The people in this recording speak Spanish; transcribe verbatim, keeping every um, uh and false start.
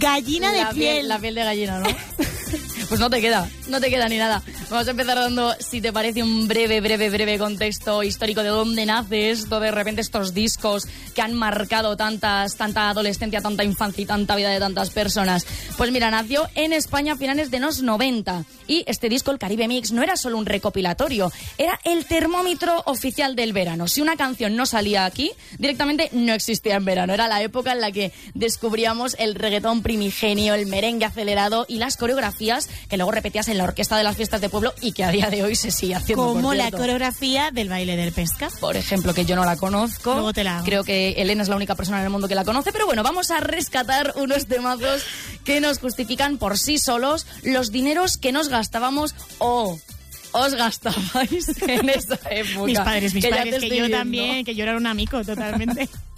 Gallina de la piel. piel. La piel de gallina, ¿no? Pues no te queda, no te queda ni nada. Vamos a empezar dando, si te parece, un breve, breve, breve contexto histórico de dónde nace esto, de repente estos discos que han marcado tantas, tanta adolescencia, tanta infancia y tanta vida de tantas personas. Pues mira, nació en España a finales de los noventa y este disco, el Caribe Mix, no era solo un recopilatorio, era el termómetro oficial del verano. Si una canción no salía aquí, directamente no existía en verano. Era la época en la que descubríamos el reggaetón primigenio, el merengue acelerado y las coreografías que luego repetías en la orquesta de las fiestas de pueblo y que a día de hoy se sigue haciendo. Como la coreografía del baile del pesca. Por ejemplo, que yo no la conozco. Luego te la hago. Creo que Elena es la única persona en el mundo que la conoce, pero bueno, vamos a rescatar unos temazos que nos justifican por sí solos los dineros que nos gastábamos o... os gastabais en esa época. Mis padres, mis que padres, que yo viendo. también, que yo era un amigo totalmente.